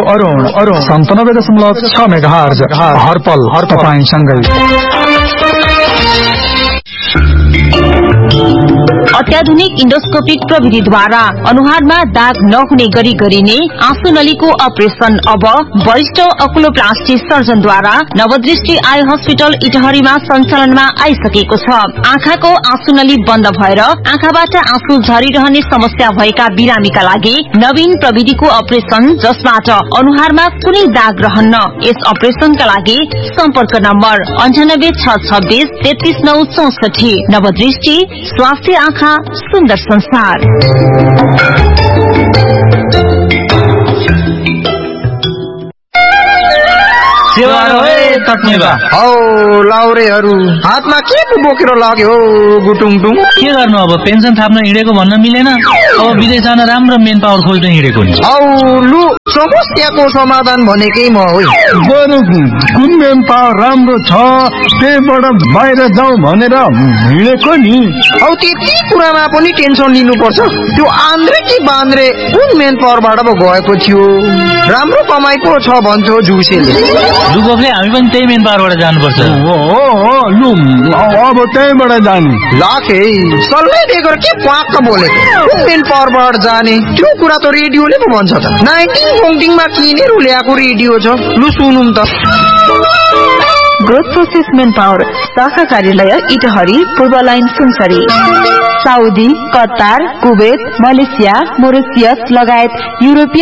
Arun 97.6 megahertz हरपल तपाईंसँगै। अत्याधुनिक इन्डोस्कोपिक प्रविधिद्वारा अनुहारमा दाग नहुने गरी गरिने आँसु नलीको अपरेशन अब वरिष्ठ अकुलोप्लास्टी सर्जनद्वारा नवदृष्टि आई हस्पिटल इटहरीमा सञ्चालनमा आइसकेको छ। आँखाको आँसु नली बन्द भएर आँखाबाट आँसु झरिरहने समस्या भएका बिरामीका लागि नवीन प्रविधिको अपरेशन जसबाट अनुहारमा कुनै दाग रहन्न। यस अपरेशनका लागि सम्पर्क नम्बर 9866 33964। नवदृष्टि स्वास्थ्य आँखा सुन्दर संसार। लाउरेहरू हातमा के बोकेर लाग्यो गुटुङटुङ? के गर्नु अब, पेन्सन थाप्न हिँडेको भन्न मिलेन। अब विदेश जान राम्रो मेन पावर खोल्न हिँडेको नि। लु समस्याको समाधान भनेकै म हो। बरु कुन मेन पावर राम्रो छ त्यहीबाट बाहिर जाउँ भनेर हिँडेको नि। औ त्यति कुरामा पनि टेन्सन लिनुपर्छ? त्यो आन्द्रे कि बान्द्रे कुन मेन पावरबाट पो गएको थियो? राम्रो कमाइको छ भन्छौ जुसेले। लुगोले हामी पनि त्यही मेन पावरबाट जानुपर्छ। लु अब त्यहीबाट जानु। लाखे सल्लाह दिएको के पाक्क बोलेको? कुन मेन पावरबाट जाने? त्यो कुरा त रेडियोले पो भन्छ त। 19 किनेर ल्याएको रेडियो छ। लु सुनौँ त। ग्रोथ प्रोसेस मेन पावर शाखा कार्यालय इटहरी पूर्व line Sunsari. Saudi, Qatar, Kuwait, Malaysia, Mauritius लगायत युरोपियन